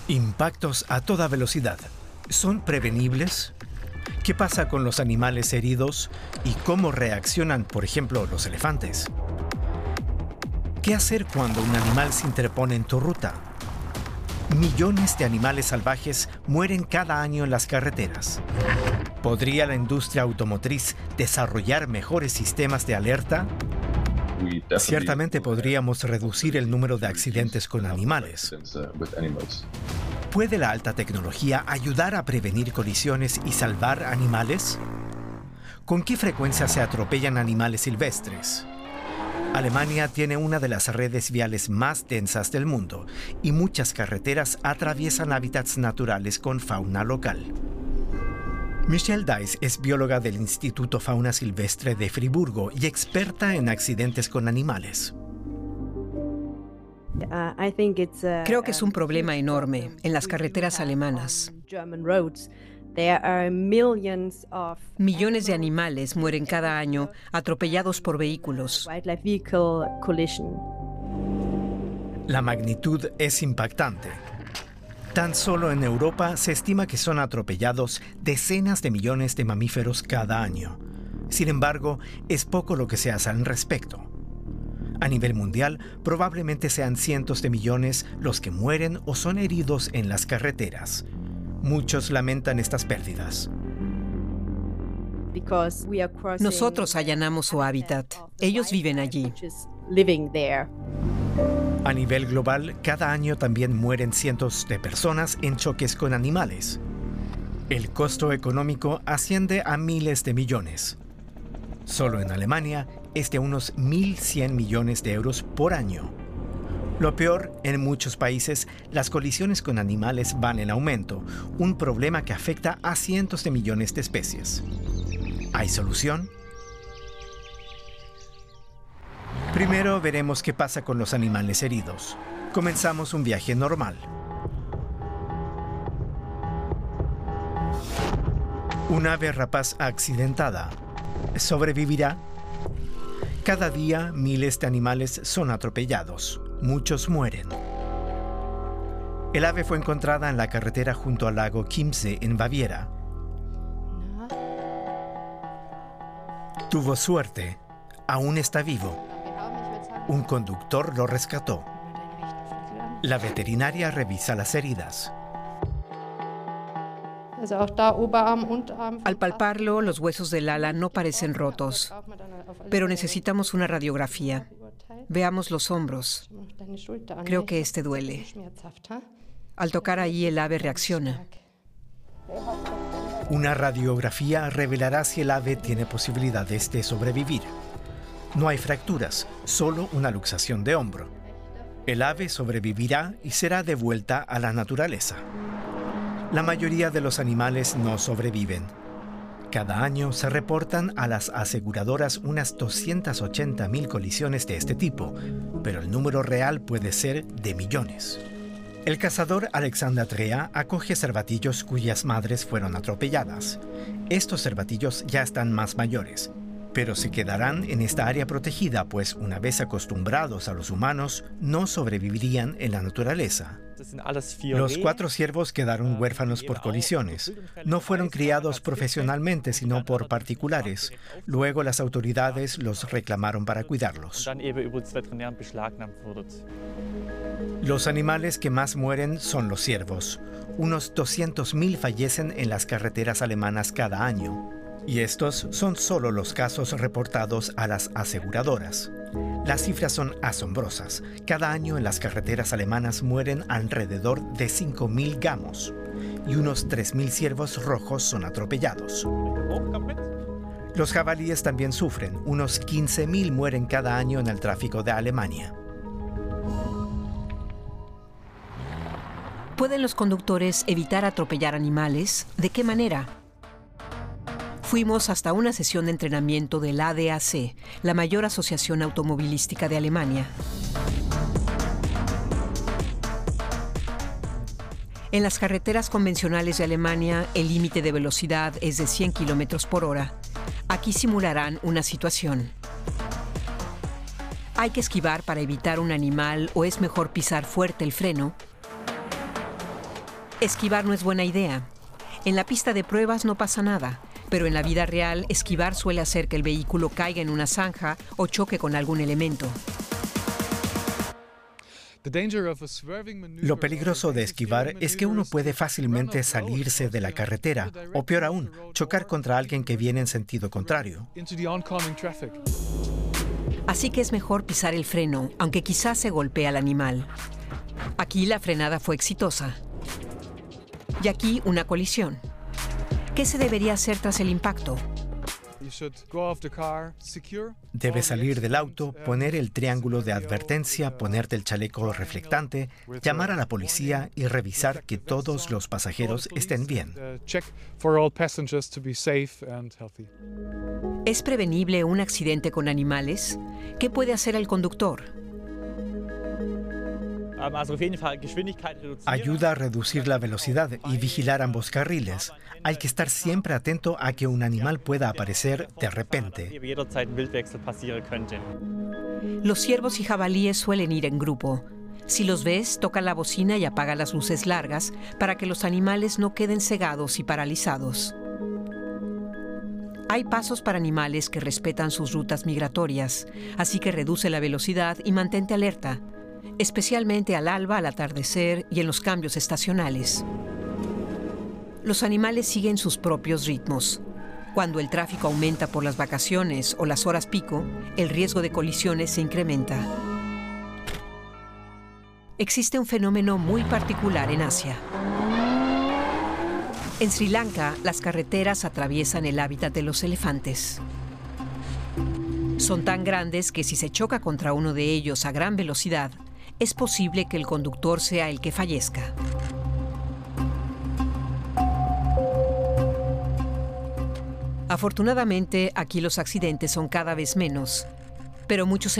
Impactos a toda velocidad. ¿Son prevenibles? ¿Qué pasa con los animales heridos y cómo reaccionan, por ejemplo, los elefantes? ¿Qué hacer cuando un animal se interpone en tu ruta? Millones de animales salvajes mueren cada año en las carreteras. ¿Podría la industria automotriz desarrollar mejores sistemas de alerta? Ciertamente podríamos reducir el número de accidentes con animales. ¿Puede la alta tecnología ayudar a prevenir colisiones y salvar animales? ¿Con qué frecuencia se atropellan animales silvestres? Alemania tiene una de las redes viales más densas del mundo y muchas carreteras atraviesan hábitats naturales con fauna local. Michelle Dice es bióloga del Instituto Fauna Silvestre de Friburgo y experta en accidentes con animales. Creo que es un problema enorme en las carreteras alemanas. Millones de animales mueren cada año atropellados por vehículos. La magnitud es impactante. Tan solo en Europa se estima que son atropellados decenas de millones de mamíferos cada año. Sin embargo, es poco lo que se hace al respecto. A nivel mundial, probablemente sean cientos de millones los que mueren o son heridos en las carreteras. Muchos lamentan estas pérdidas. Nosotros allanamos su hábitat. Ellos viven allí. A nivel global, cada año también mueren cientos de personas en choques con animales. El costo económico asciende a miles de millones. Solo en Alemania es de unos 1.100 millones de euros por año. Lo peor, en muchos países, las colisiones con animales van en aumento, un problema que afecta a cientos de millones de especies. ¿Hay solución? Primero veremos qué pasa con los animales heridos. Comenzamos un viaje normal. Un ave rapaz accidentada. ¿Sobrevivirá? Cada día miles de animales son atropellados. Muchos mueren. El ave fue encontrada en la carretera junto al lago Chiemsee en Baviera. Tuvo suerte. Aún está vivo. Un conductor lo rescató. La veterinaria revisa las heridas. Al palparlo, los huesos del ala no parecen rotos, pero necesitamos una radiografía. Veamos los hombros. Creo que este duele. Al tocar ahí, el ave reacciona. Una radiografía revelará si el ave tiene posibilidades de sobrevivir. No hay fracturas, solo una luxación de hombro. El ave sobrevivirá y será devuelta a la naturaleza. La mayoría de los animales no sobreviven. Cada año se reportan a las aseguradoras unas 280.000 colisiones de este tipo, pero el número real puede ser de millones. El cazador Alexander Trea acoge cervatillos cuyas madres fueron atropelladas. Estos cervatillos ya están más mayores, pero se quedarán en esta área protegida, pues una vez acostumbrados a los humanos, no sobrevivirían en la naturaleza. Los 4 ciervos quedaron huérfanos por colisiones. No fueron criados profesionalmente, sino por particulares. Luego las autoridades los reclamaron para cuidarlos. Los animales que más mueren son los ciervos. Unos 200.000 fallecen en las carreteras alemanas cada año. Y estos son solo los casos reportados a las aseguradoras. Las cifras son asombrosas. Cada año en las carreteras alemanas mueren alrededor de 5.000 gamos y unos 3.000 ciervos rojos son atropellados. Los jabalíes también sufren. Unos 15.000 mueren cada año en el tráfico de Alemania. ¿Pueden los conductores evitar atropellar animales? ¿De qué manera? Fuimos hasta una sesión de entrenamiento del ADAC, la mayor asociación automovilística de Alemania. En las carreteras convencionales de Alemania, el límite de velocidad es de 100 km por hora. Aquí simularán una situación. ¿Hay que esquivar para evitar un animal o es mejor pisar fuerte el freno? Esquivar no es buena idea. En la pista de pruebas no pasa nada, pero en la vida real, esquivar suele hacer que el vehículo caiga en una zanja o choque con algún elemento. Lo peligroso de esquivar es que uno puede fácilmente salirse de la carretera o, peor aún, chocar contra alguien que viene en sentido contrario. Así que es mejor pisar el freno, aunque quizás se golpee al animal. Aquí la frenada fue exitosa. Y aquí una colisión. ¿Qué se debería hacer tras el impacto? Debes salir del auto, poner el triángulo de advertencia, ponerte el chaleco reflectante, llamar a la policía y revisar que todos los pasajeros estén bien. ¿Es prevenible un accidente con animales? ¿Qué puede hacer el conductor? Ayuda a reducir la velocidad y vigilar ambos carriles. Hay que estar siempre atento a que un animal pueda aparecer de repente. Los ciervos y jabalíes suelen ir en grupo. Si los ves, toca la bocina y apaga las luces largas para que los animales no queden cegados y paralizados. Hay pasos para animales que respetan sus rutas migratorias, así que reduce la velocidad y mantente alerta, especialmente al alba, al atardecer y en los cambios estacionales. Los animales siguen sus propios ritmos. Cuando el tráfico aumenta por las vacaciones o las horas pico, el riesgo de colisiones se incrementa. Existe un fenómeno muy particular en Asia. En Sri Lanka, las carreteras atraviesan el hábitat de los elefantes. Son tan grandes que si se choca contra uno de ellos a gran velocidad, es posible que el conductor sea el que fallezca. Afortunadamente, aquí los accidentes son cada vez menos, pero muchos